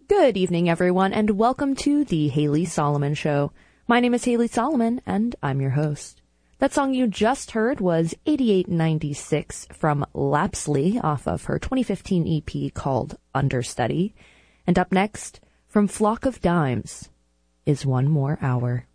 Good evening, everyone, and welcome to the Haley Solomon Show. My name is Haley Solomon, and I'm your host. That song you just heard was 8896 from Lapsley off of her 2015 EP called Understudy. And up next, from Flock of Dimes, is One More Hour.